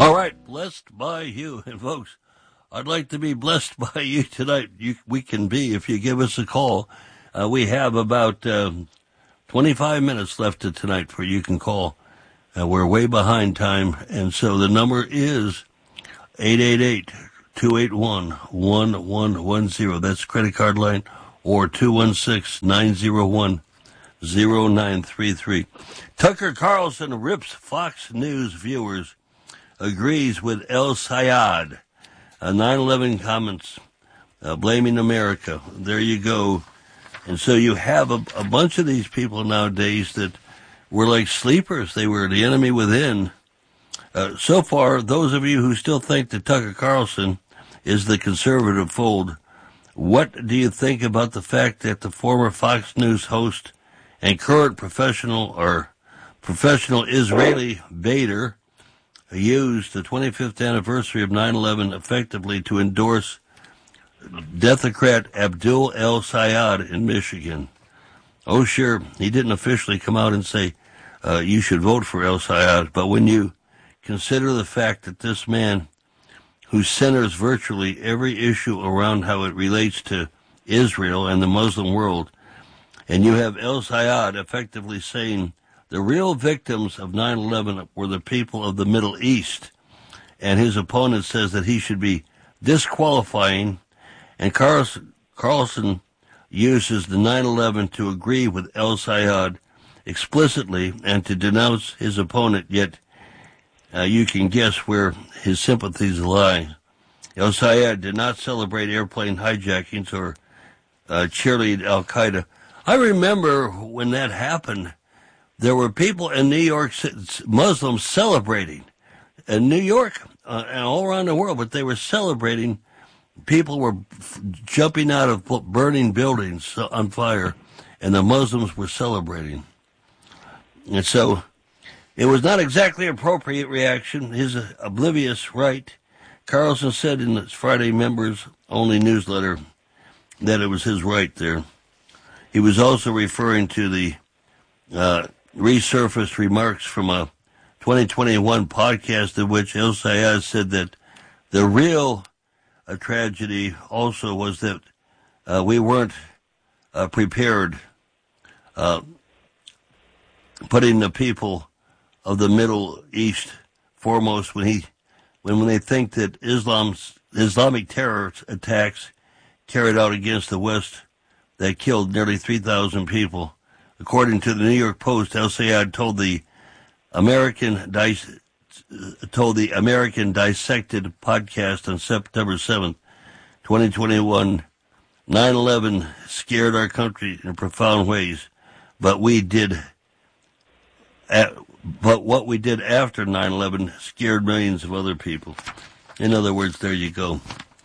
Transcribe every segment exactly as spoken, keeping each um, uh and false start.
All right, blessed by you. And folks, I'd like to be blessed by you tonight. You, we can be if you give us a call. Uh, we have about um, twenty-five minutes left to tonight for you can call. Uh, we're way behind time, and so the number is eight eight eight, two eight one, one one one zero. That's credit card line, or two one six, nine zero one, zero nine three three. Tucker Carlson rips Fox News viewers, agrees with El Sayad. Uh, nine eleven comments uh, blaming America. There you go. And so you have a, a bunch of these people nowadays that were like sleepers. They were the enemy within. Uh, so far, those of you who still think that Tucker Carlson is the conservative fold, what do you think about the fact that the former Fox News host and current professional or professional Israeli baiter used the twenty-fifth anniversary of nine eleven effectively to endorse Democrat Abdul El Sayad in Michigan? Oh, sure, he didn't officially come out and say, uh, you should vote for El Sayad, but when you consider the fact that this man, who centers virtually every issue around how it relates to Israel and the Muslim world, and you have El Sayad effectively saying the real victims of nine eleven were the people of the Middle East, and his opponent says that he should be disqualifying, and Carlson, Carlson uses the nine eleven to agree with El Sayad explicitly and to denounce his opponent, yet uh, you can guess where his sympathies lie. El Sayad did not celebrate airplane hijackings or uh, cheerlead Al-Qaeda. I remember when that happened, there were people in New York, Muslims celebrating in New York uh, and all around the world, but they were celebrating. People were f- jumping out of burning buildings on fire, and the Muslims were celebrating. And so it was not exactly appropriate reaction. His uh, oblivious right. Carlson said in his Friday members-only newsletter that it was his right there. He was also referring to the uh, resurfaced remarks from a twenty twenty-one podcast in which El Sayad said that the real uh, tragedy also was that uh, we weren't uh, prepared, uh, putting the people of the Middle East foremost when he, when, when they think that Islam's Islamic terror attacks carried out against the West that killed nearly three thousand people. According to the New York Post, El Sayad told the American Dis- told the American Dissected podcast on September seventh, twenty twenty-one, nine eleven scared our country in profound ways, but we did, at, but what we did after nine eleven scared millions of other people. In other words, there you go.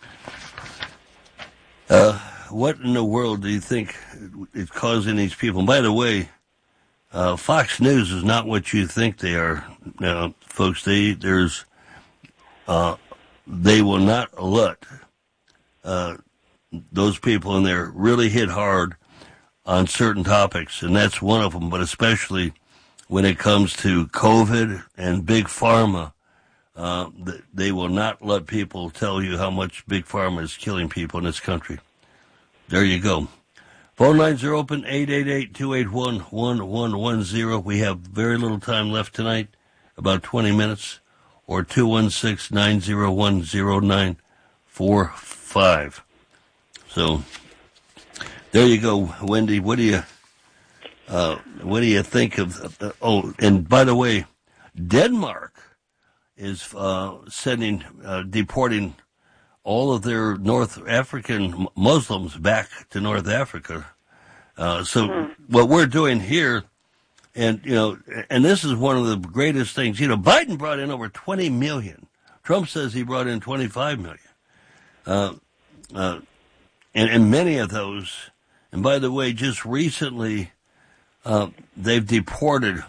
Uh, what in the world do you think is causing these people? And by the way, uh, Fox News is not what you think they are. Now, folks, they, there's, uh, they will not let, uh, those people in there really hit hard on certain topics, and that's one of them, but especially when it comes to COVID and Big Pharma, uh, they will not let people tell you how much Big Pharma is killing people in this country. There you go. Phone lines are open, eight eight eight, two eight one, one one one zero. We have very little time left tonight, about twenty minutes, or two one six, nine zero one, zero nine four five. So, there you go, Wendy. What do you, uh, what do you think of, uh, oh, and by the way, Denmark is, uh, sending, uh, deporting all of their North African Muslims back to North Africa. Uh, so mm-hmm. what we're doing here, and, you know, and this is one of the greatest things, you know, Biden brought in over twenty million. Trump says he brought in twenty-five million. Uh, uh, and, and many of those, and by the way, just recently, uh, they've deported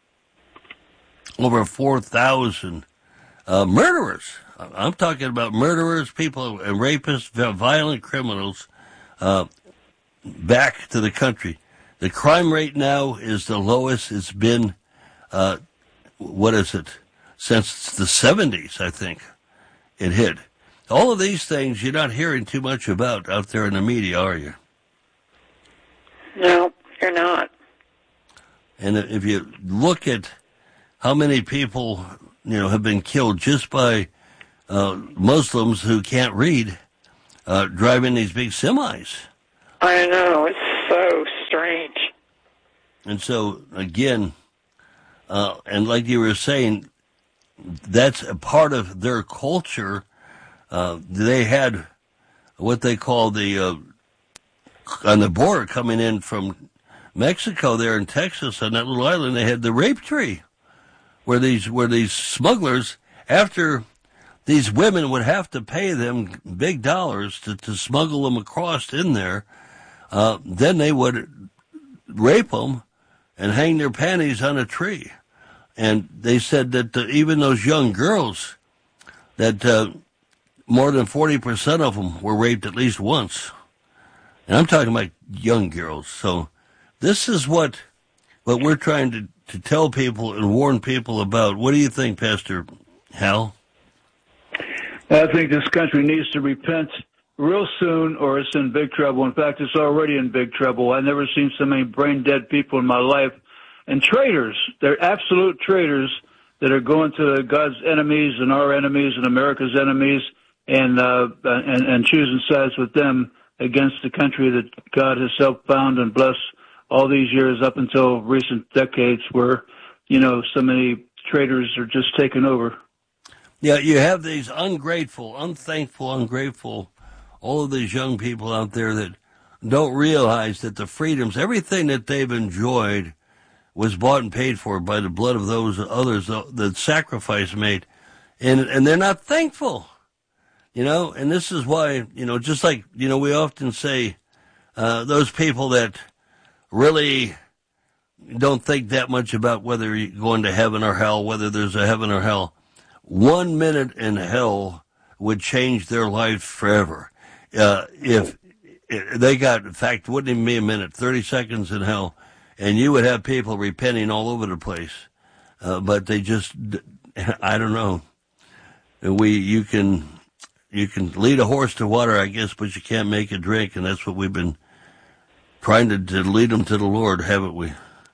over four thousand uh, murderers. I'm talking about murderers, people, and rapists, violent criminals, uh, back to the country. The crime rate now is the lowest it's been, uh, what is it, since the seventies, I think it hit. All of these things you're not hearing too much about out there in the media, are you? No, you're not. And if you look at how many people, you know, have been killed just by uh, Muslims who can't read, uh, driving these big semis. I know, it's so strange. And so, again, uh, and like you were saying, that's a part of their culture. Uh, they had what they call the, uh, on the border coming in from Mexico there in Texas, on that little island, they had the rape tree, where these, where these smugglers, after these women would have to pay them big dollars to, to smuggle them across in there, uh, then they would rape them and hang their panties on a tree. And they said that uh, even those young girls, that uh, more than forty percent of them were raped at least once. And I'm talking about young girls. So this is what what we're trying to, to tell people and warn people about. What do you think, Pastor Hal? I think this country needs to repent real soon, or it's in big trouble. In fact, it's already in big trouble. I've never seen so many brain-dead people in my life. And traitors, they're absolute traitors that are going to God's enemies and our enemies and America's enemies and uh, and, and choosing sides with them against the country that God has helped found and blessed all these years up until recent decades where, you know, so many traitors are just taking over. Yeah, you have these ungrateful, unthankful, ungrateful, all of these young people out there that don't realize that the freedoms, everything that they've enjoyed was bought and paid for by the blood of those others, the sacrifice made, and and they're not thankful, you know. And this is why, you know, just like, you know, we often say, uh, those people that really don't think that much about whether you're going to heaven or hell, whether there's a heaven or hell. One minute in hell would change their life forever. Uh, if they got, in fact, wouldn't even be a minute, thirty seconds in hell, and you would have people repenting all over the place. Uh, but they just, I don't know. We, you can, you can lead a horse to water, I guess, but you can't make it drink, and that's what we've been trying to, to lead them to the Lord, haven't we?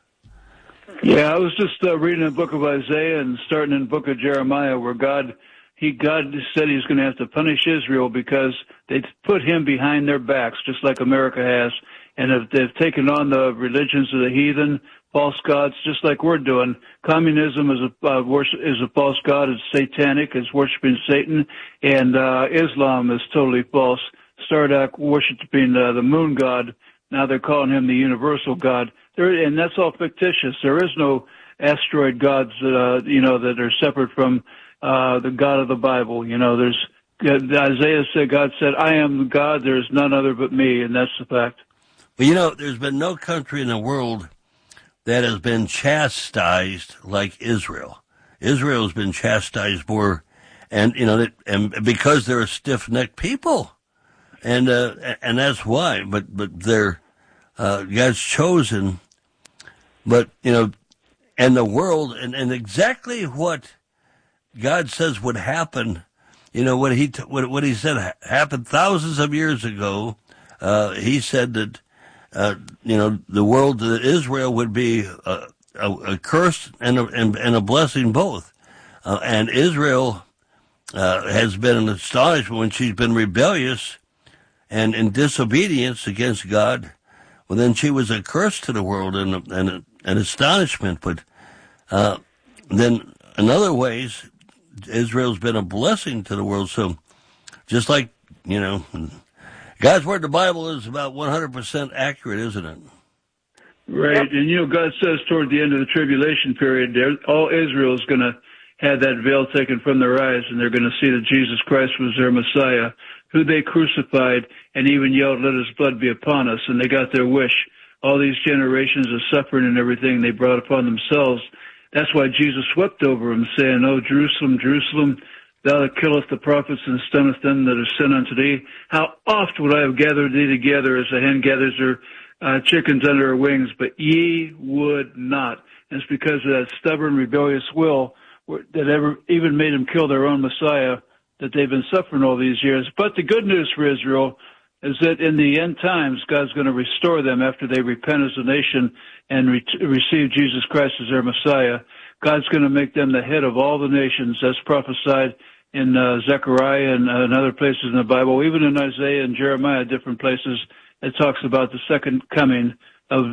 Yeah, I was just uh, reading the book of Isaiah and starting in the book of Jeremiah, where God, he God said He's going to have to punish Israel because they put Him behind their backs, just like America has, and if they've taken on the religions of the heathen, false gods, just like we're doing. Communism is a uh, worship, is a false god. It's satanic. It's worshiping Satan, and uh, Islam is totally false. Started worshiping uh, the moon god. Now they're calling him the universal God. There, and that's all fictitious. There is no asteroid gods, uh, you know, that are separate from uh, the God of the Bible. You know, there's Isaiah said, God said, "I am the God. There is none other but me," and that's the fact. Well, you know, there's been no country in the world that has been chastised like Israel. Israel has been chastised more, and you know, and because they're a stiff-necked people. And uh, and that's why, but but they're uh, God's chosen, but you know, and the world, and, and exactly what God says would happen, you know, what he what what he said happened thousands of years ago. Uh, he said that uh, you know the world, that Israel would be a, a, a curse and a, and, and a blessing both, uh, and Israel uh, has been an astonishment when she's been rebellious and in disobedience against God. Well, then she was a curse to the world and, and an astonishment. But uh, then in other ways, Israel's been a blessing to the world. So just like, you know, God's Word, the Bible, is about one hundred percent accurate, isn't it? Right. Yep. And, you know, God says toward the end of the tribulation period, all Israel is going to have that veil taken from their eyes, and they're going to see that Jesus Christ was their Messiah, who they crucified and even yelled, "Let His blood be upon us." And they got their wish. All these generations of suffering and everything they brought upon themselves. That's why Jesus wept over them, saying, "Oh, Jerusalem, Jerusalem, thou that killest the prophets and stonest them that are sent unto thee, how oft would I have gathered thee together as a hen gathers her uh, chickens under her wings, but ye would not." And it's because of that stubborn, rebellious will that ever even made them kill their own Messiah that they've been suffering all these years. But the good news for Israel is that in the end times, God's going to restore them after they repent as a nation and re- receive Jesus Christ as their Messiah. God's going to make them the head of all the nations, as prophesied in uh, Zechariah and, uh, and other places in the Bible, even in Isaiah and Jeremiah, different places. It talks about the second coming